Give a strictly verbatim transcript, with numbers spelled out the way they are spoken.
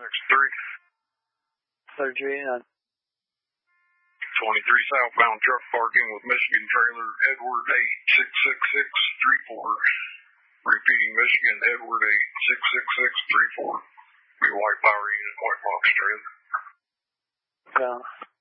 Next three. thirty-three eighty-nine. twenty-three southbound truck parking with Michigan trailer, Edward eight six six six three four. Repeating, Michigan, Edward eight six six six three four. Be white power unit, white box trailer. Okay.